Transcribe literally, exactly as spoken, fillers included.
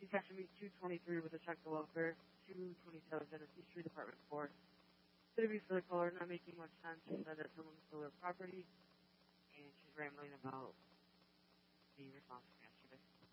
catching me two twenty-three with a check to welfare, two twenty-seven Genesee Street, Apartment four. Interview for the caller, not making much sense. She said that someone stole her property, and she's rambling about the response from yesterday.